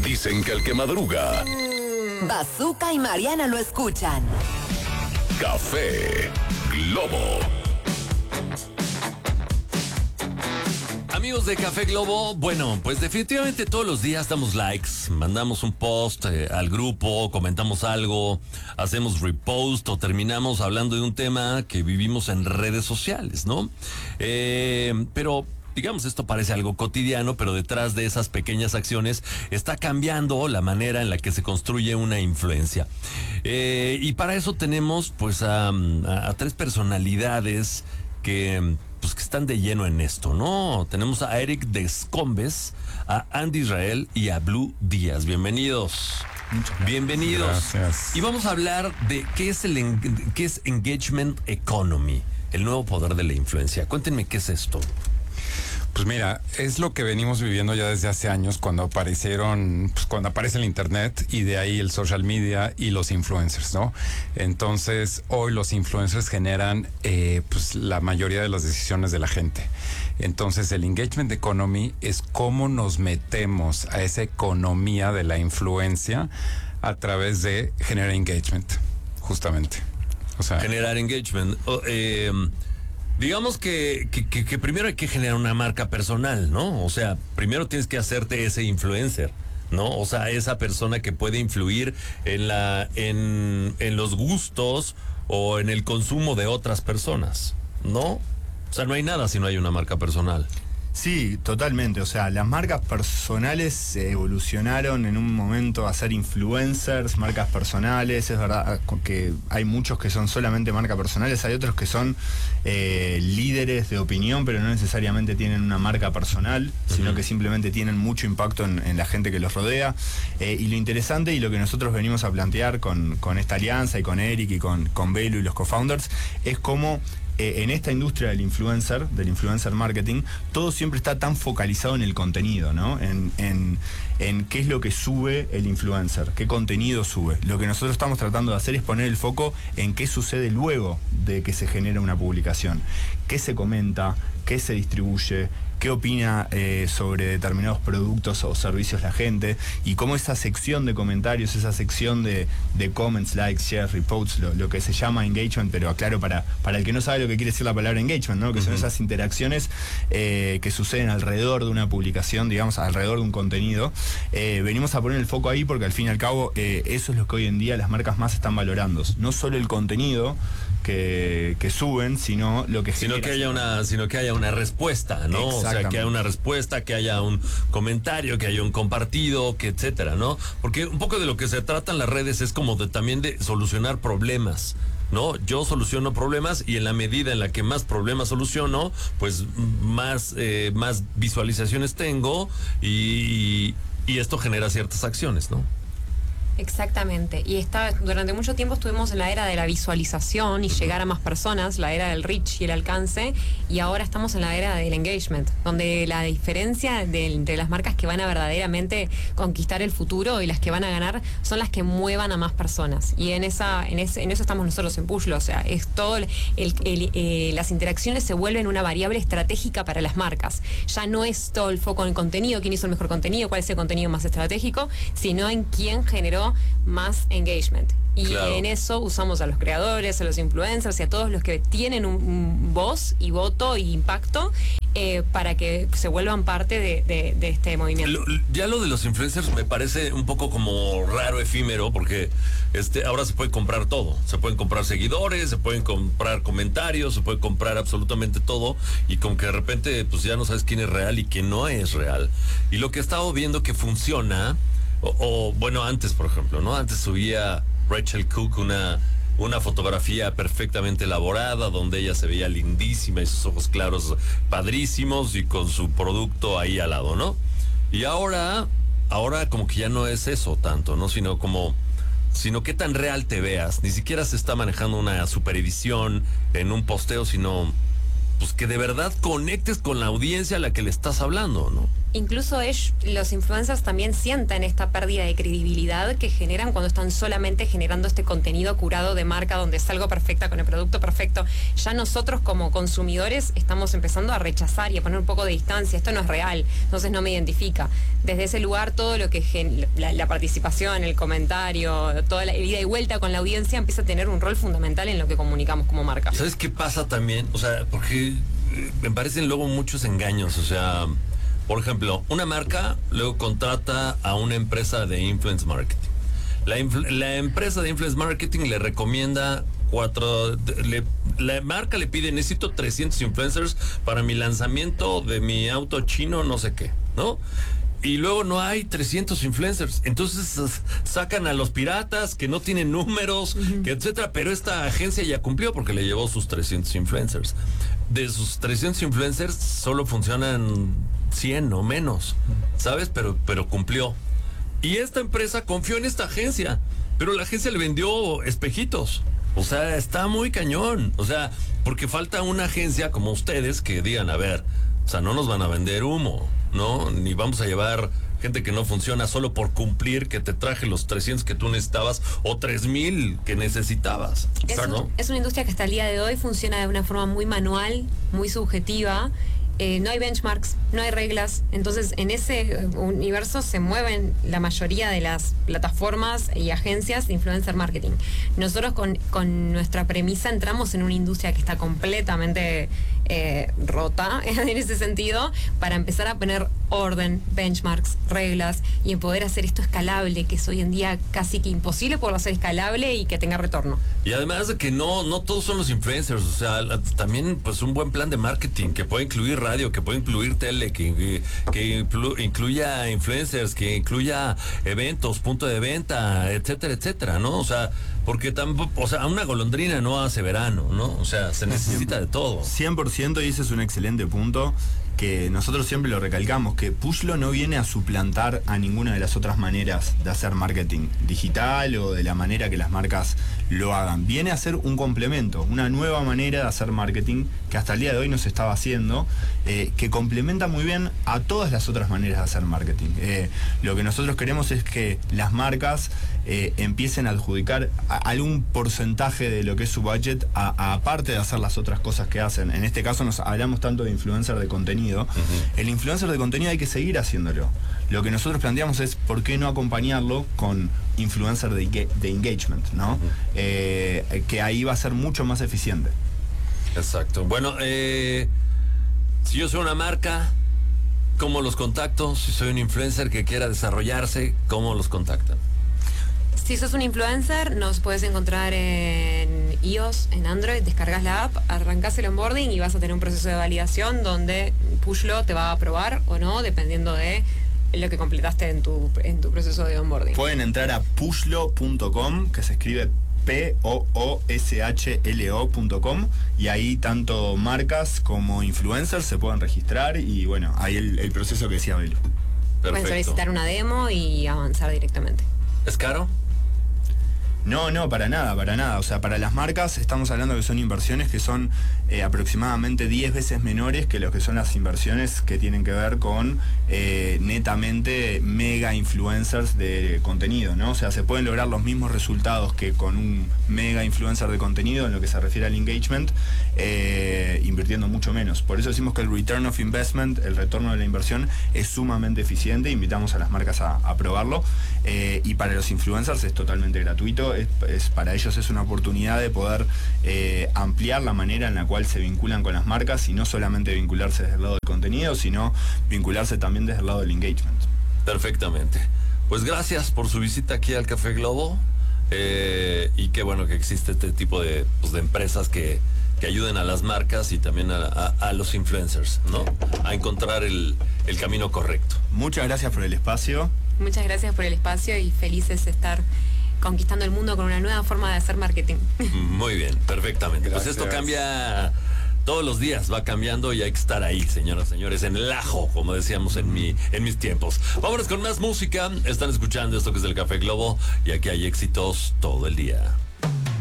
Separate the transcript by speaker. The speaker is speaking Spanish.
Speaker 1: Dicen que el que madruga,
Speaker 2: Bazooka y Mariana lo escuchan.
Speaker 1: Café Globo.
Speaker 3: Amigos de Café Globo, bueno, pues definitivamente todos los días damos likes, mandamos un post al grupo, comentamos algo, hacemos repost o terminamos hablando de un tema que vivimos en redes sociales, ¿no? Pero digamos, esto parece algo cotidiano, pero detrás de esas pequeñas acciones está cambiando la manera en la que se construye una influencia. Y para eso tenemos pues a tres personalidades que están de lleno en esto, ¿no? Tenemos a Eric Descombes, a Andy Israel y a Blue Díaz. Bienvenidos. Bienvenidos.
Speaker 4: Gracias.
Speaker 3: Y vamos a hablar de qué es Engagement Economy, el nuevo poder de la influencia. Cuéntenme qué es esto.
Speaker 4: Pues mira, es lo que venimos viviendo ya desde hace años cuando aparece el internet y de ahí el social media y los influencers, ¿no? Entonces, hoy los influencers generan la mayoría de las decisiones de la gente. Entonces, el engagement economy es cómo nos metemos a esa economía de la influencia a través de generar engagement, justamente. O sea,
Speaker 3: generar engagement. Digamos que primero hay que generar una marca personal, ¿no? O sea, primero tienes que hacerte ese influencer, ¿no? O sea, esa persona que puede influir en los gustos o en el consumo de otras personas, ¿no? O sea, no hay nada si no hay una marca personal.
Speaker 5: Sí, totalmente. O sea, las marcas personales evolucionaron en un momento a ser influencers, marcas personales. Es verdad que hay muchos que son solamente marcas personales, hay otros que son líderes de opinión, pero no necesariamente tienen una marca personal, sino que simplemente tienen mucho impacto en la gente que los rodea. Y lo interesante y lo que nosotros venimos a plantear con esta alianza y con Eric y con Belu y los co-founders es cómo en esta industria del influencer marketing, todo siempre está tan focalizado en el contenido, ¿no? En qué es lo que sube el influencer, qué contenido sube. Lo que nosotros estamos tratando de hacer es poner el foco en qué sucede luego de que se genera una publicación, qué se comenta, qué se distribuye, qué opina sobre determinados productos o servicios la gente, y cómo esa sección de comentarios, esa sección de comments, likes, shares, reposts, lo que se llama engagement, pero aclaro para el que no sabe lo que quiere decir la palabra engagement, ¿no? Que son esas interacciones que suceden alrededor de una publicación, digamos, alrededor de un contenido. Venimos a poner el foco ahí porque al fin y al cabo eso es lo que hoy en día las marcas más están valorando. No solo el contenido que suben, sino lo que genera.
Speaker 3: Sino que haya una respuesta, ¿no? O sea, que haya una respuesta, que haya un comentario, que haya un compartido, que etcétera, ¿no? Porque un poco de lo que se trata en las redes es como también de solucionar problemas, ¿no? Yo soluciono problemas y en la medida en la que más problemas soluciono, pues más visualizaciones tengo y esto genera ciertas acciones, ¿no?
Speaker 6: Exactamente, y durante mucho tiempo estuvimos en la era de la visualización y llegar a más personas, la era del reach y el alcance, y ahora estamos en la era del engagement, donde la diferencia entre las marcas que van a verdaderamente conquistar el futuro y las que van a ganar son las que muevan a más personas, y en eso estamos nosotros en Pushlo. O sea, es todo las interacciones se vuelven una variable estratégica para las marcas. Ya no es todo el foco en el contenido, quién hizo el mejor contenido, cuál es el contenido más estratégico, sino en quién generó más engagement. Y claro, en eso usamos a los creadores, a los influencers y a todos los que tienen un voz y voto y impacto para que se vuelvan parte de este movimiento.
Speaker 3: Ya lo de los influencers me parece un poco como raro, efímero, porque ahora se puede comprar todo. Se pueden comprar seguidores, se pueden comprar comentarios, se puede comprar absolutamente todo, y como que de repente pues ya no sabes quién es real y quién no es real. Y lo que he estado viendo que funciona, bueno, antes, por ejemplo, ¿no? Antes subía Rachel Cook una fotografía perfectamente elaborada donde ella se veía lindísima y sus ojos claros padrísimos y con su producto ahí al lado, ¿no? Y ahora como que ya no es eso tanto, ¿no? Sino qué tan real te veas. Ni siquiera se está manejando una superedición en un posteo, sino pues que de verdad conectes con la audiencia a la que le estás hablando, ¿no?
Speaker 6: incluso los influencers también sienten esta pérdida de credibilidad que generan cuando están solamente generando este contenido curado de marca donde es algo perfecta con el producto perfecto. Ya nosotros como consumidores estamos empezando a rechazar y a poner un poco de distancia. Esto no es real, entonces no me identifica. Desde ese lugar todo lo que la participación, el comentario, toda la ida y vuelta con la audiencia empieza a tener un rol fundamental en lo que comunicamos como marca.
Speaker 3: ¿Sabes qué pasa también? O sea, porque me parecen luego muchos engaños, o sea... Por ejemplo, una marca luego contrata a una empresa de influence marketing. La empresa de influence marketing le recomienda la marca le pide, necesito 300 influencers para mi lanzamiento de mi auto chino, no sé qué, ¿no? Y luego no hay 300 influencers. Entonces sacan a los piratas que no tienen números, que etcétera. Pero esta agencia ya cumplió porque le llevó sus 300 influencers. De sus 300 influencers solo funcionan 100 o menos, ¿sabes? Pero cumplió. Y esta empresa confió en esta agencia, pero la agencia le vendió espejitos. O sea, está muy cañón. O sea, porque falta una agencia como ustedes que digan, a ver, o sea, no nos van a vender humo, ¿no? Ni vamos a llevar gente que no funciona solo por cumplir que te traje los 300 que tú necesitabas o 3,000 que necesitabas.
Speaker 6: Es una industria que hasta el día de hoy funciona de una forma muy manual, muy subjetiva. No hay benchmarks, no hay reglas. Entonces, en ese universo se mueven la mayoría de las plataformas y agencias de influencer marketing. Nosotros con nuestra premisa entramos en una industria que está completamente rota en ese sentido, para empezar a poner orden, benchmarks, reglas y en poder hacer esto escalable, que es hoy en día casi que imposible poderlo hacer escalable y que tenga retorno.
Speaker 3: Y además de que no todos son los influencers, o sea, también pues un buen plan de marketing que puede incluir radio, que puede incluir tele, que incluya influencers, que incluya eventos, punto de venta, etcétera, etcétera, ¿no? O sea, porque tampoco, o sea, una golondrina no hace verano, ¿no? O sea, se necesita de todo.
Speaker 5: 100%, y ese es un excelente punto que nosotros siempre lo recalcamos, que Pushlo no viene a suplantar a ninguna de las otras maneras de hacer marketing digital o de la manera que las marcas lo hagan. Viene a ser un complemento, una nueva manera de hacer marketing que hasta el día de hoy no se estaba haciendo, que complementa muy bien a todas las otras maneras de hacer marketing. Lo que nosotros queremos es que las marcas empiecen a adjudicar algún porcentaje de lo que es su budget aparte de hacer las otras cosas que hacen. En este caso nos hablamos tanto de influencer de contenido. El influencer de contenido hay que seguir haciéndolo. Lo que nosotros planteamos es por qué no acompañarlo con influencer de engagement, ¿no? Que ahí va a ser mucho más eficiente.
Speaker 3: Exacto. Bueno, si yo soy una marca, ¿cómo los contacto? Si soy un influencer que quiera desarrollarse, ¿cómo los contactan?
Speaker 6: Si sos un influencer, nos puedes encontrar en iOS, en Android, descargas la app, arrancás el onboarding y vas a tener un proceso de validación donde Pushlo te va a aprobar o no, dependiendo de lo que completaste en tu proceso de onboarding.
Speaker 5: Pueden entrar a pushlo.com, que se escribe POOSHLO.com, y ahí tanto marcas como influencers se pueden registrar y bueno, ahí el proceso que decía Belu.
Speaker 6: Pueden solicitar una demo y avanzar directamente.
Speaker 3: ¿Es caro?
Speaker 5: No, para nada. O sea, para las marcas estamos hablando que son inversiones que son aproximadamente 10 veces menores que lo que son las inversiones que tienen que ver con netamente mega influencers de contenido, ¿no? O sea, se pueden lograr los mismos resultados que con un mega influencer de contenido en lo que se refiere al engagement, invirtiendo mucho menos. Por eso decimos que el return of investment, el retorno de la inversión, es sumamente eficiente. Invitamos a las marcas a probarlo. Y para los influencers es totalmente gratuito. Para ellos es una oportunidad de poder ampliar la manera en la cual se vinculan con las marcas y no solamente vincularse desde el lado del contenido, sino vincularse también desde el lado del engagement.
Speaker 3: Perfectamente. Pues gracias por su visita aquí al Café Globo, y qué bueno que existe este tipo de empresas que ayuden a las marcas y también a los influencers, ¿no? A encontrar el camino correcto.
Speaker 5: Muchas gracias por el espacio.
Speaker 6: Muchas gracias por el espacio y felices de estar conquistando el mundo con una nueva forma de hacer marketing.
Speaker 3: Muy bien, perfectamente.
Speaker 5: Gracias.
Speaker 3: Pues esto cambia todos los días, va cambiando y hay que estar ahí, señoras y señores, en el ajo, como decíamos en mis tiempos. Vámonos con más música. Están escuchando esto que es el Café Globo y aquí hay éxitos todo el día.